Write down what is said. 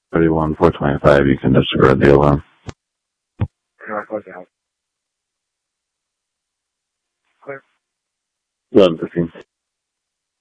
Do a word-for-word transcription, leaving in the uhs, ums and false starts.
thirty-one, four twenty-five, you can disregard the alarm. Clear. eleven fifteen.